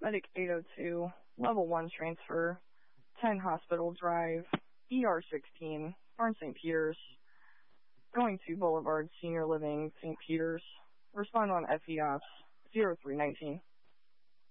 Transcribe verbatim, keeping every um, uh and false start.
Medic eight oh two, Level one transfer, ten Hospital Drive, E R sixteen, Barn Saint Peters, going to Boulevard Senior Living, Saint Peters. Respond on F E Ops zero three one nine.